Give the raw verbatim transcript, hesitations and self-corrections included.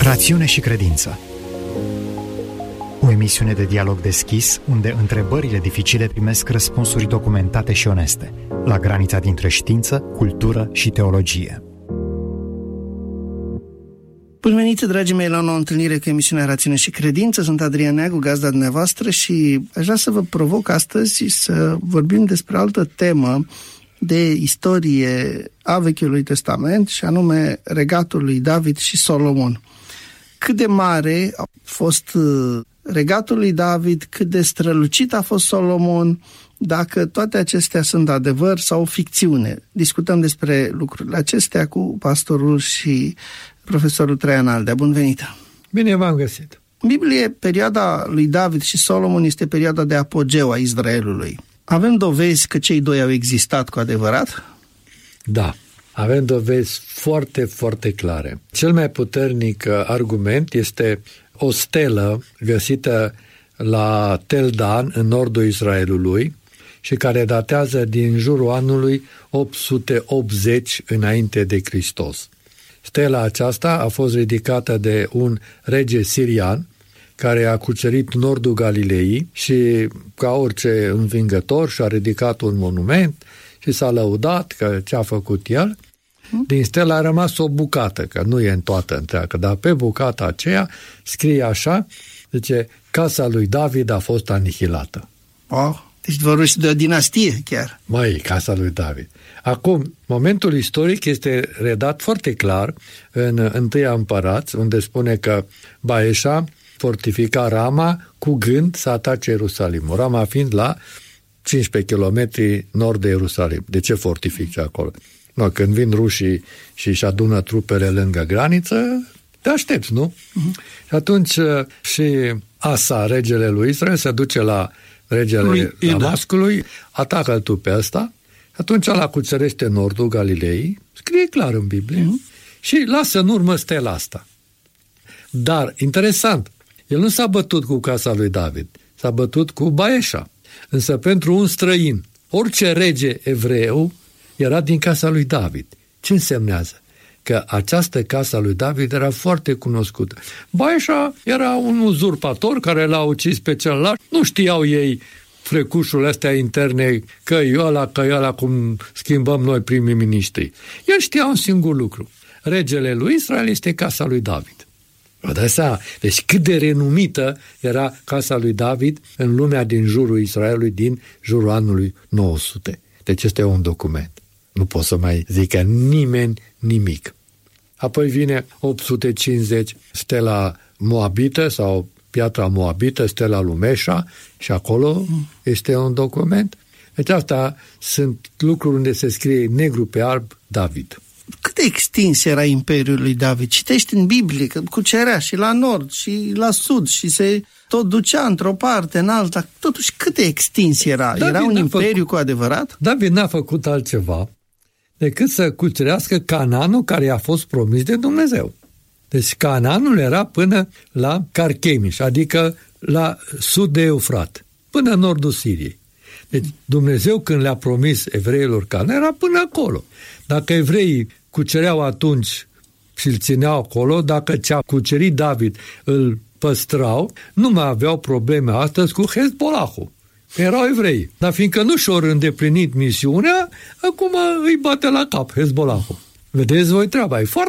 Rațiune și credință. O emisiune de dialog deschis, unde întrebările dificile primesc răspunsuri documentate și oneste, la granița dintre știință, cultură și teologie. Bun venit, dragii mei, la o nouă întâlnire cu emisiunea Rațiune și Credință. Sunt Adrian Neagu, gazda dumneavoastră, și aș vrea să vă provoc astăzi să vorbim despre altă temă de istorie a Vechiului Testament, și anume regatul lui David și Solomon. Cât de mare a fost regatul lui David, cât de strălucit a fost Solomon, dacă toate acestea sunt adevăr sau ficțiune. Discutăm despre lucrurile acestea cu pastorul și profesorul Traian Aldea. Bun venit! Bine v-am găsit! În Biblie, perioada lui David și Solomon este perioada de apogeu a Israelului. Avem dovezi că cei doi au existat cu adevărat? Da, avem dovezi foarte, foarte clare. Cel mai puternic argument este o stelă găsită la Tel Dan, în nordul Israelului, și care datează din jurul anului opt sute optzeci înainte de Hristos. Stela aceasta a fost ridicată de un rege sirian care a cucerit nordul Galilei și, ca orice învingător, și-a ridicat un monument și s-a lăudat că ce a făcut el. Din stela a rămas o bucată, că nu e în toată întreagă, dar pe bucata aceea scrie așa, zice, casa lui David a fost anihilată. Oh, deci vorbești de o dinastie chiar. Măi, casa lui David. Acum, momentul istoric este redat foarte clar în Întâia Împărați, unde spune că Baeșa fortifica Rama cu gând să atace Ierusalimul. Rama fiind la cincisprezece kilometri nord de Ierusalim. De ce fortifici acolo? No, când vin rușii și își adună trupele lângă graniță, te aștepți, nu? Uh-huh. Și atunci și Asa, regele lui Israel, se duce la regele Damascului, atacă-l tu pe ăsta, atunci ăla cucerește nordul Galilei, scrie clar în Biblie, uh-huh. și lasă în urmă stela asta. Dar, interesant, el nu s-a bătut cu casa lui David, s-a bătut cu Baeșa. Însă pentru un străin, orice rege evreu era din casa lui David. Ce însemnează? Că această casa lui David era foarte cunoscută. Baeșa era un uzurpator care l-a ucis pe celălalt. Nu știau ei frecușurile astea interne, că e ăla, că e ăla, cum schimbăm noi primii miniștri. El știa un singur lucru. Regele lui Israel este casa lui David. Vă dați seama? Deci cât de renumită era casa lui David în lumea din jurul Israelului din jurul anului nouă sute. Deci este un document. Nu pot să mai zică nimeni nimic. Apoi vine opt sute cincizeci, stela moabită sau piatra moabită, stela lui Meșa, și acolo este un document. Deci asta sunt lucruri unde se scrie negru pe alb David. Cât de extins era Imperiul lui David? Citești în Biblie că cucerea și la nord și la sud și se tot ducea într-o parte, în alta. Totuși, cât de extins era? David era un imperiu făcut, cu adevărat? David n-a făcut altceva decât să cucerească Canaanul care i-a fost promis de Dumnezeu. Deci Canaanul era până la Carchemiș, adică la sud de Eufrat, până în nordul Siriei. Deci Dumnezeu, când le-a promis evreilor Canaan, era până acolo. Dacă evreii cucereau atunci și îl țineau acolo, dacă ce-a cucerit David îl păstrau, nu mai aveau probleme astăzi cu Hezbollahul. Erau evrei. Dar fiindcă nu și-au îndeplinit misiunea, acum îi bate la cap Hezbollahul. Vedeți voi treaba, e foarte